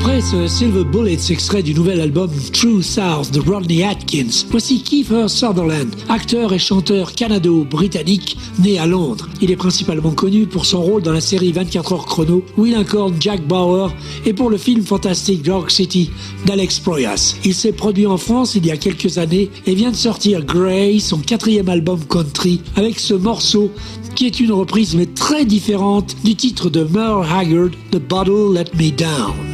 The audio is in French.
Après ce Silver Bullets extrait du nouvel album True South de Rodney Atkins, voici Kiefer Sutherland, acteur et chanteur canado-britannique né à Londres. Il est principalement connu pour son rôle dans la série 24 heures chrono où il incarne Jack Bauer et pour le film fantastique Dark City d'Alex Proyas. Il s'est produit en France il y a quelques années et vient de sortir Grey, son 4e album country, avec ce morceau qui est une reprise mais très différente du titre de Merle Haggard, The Bottle Let Me Down.